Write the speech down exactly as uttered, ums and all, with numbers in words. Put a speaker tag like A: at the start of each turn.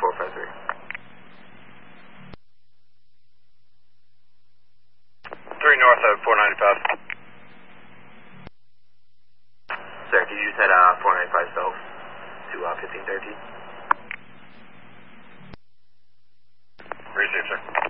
A: four five three. three north of four ninety-five. Sir, could you set uh, four ninety-five south to uh, fifteen thirteen? Receive, sir.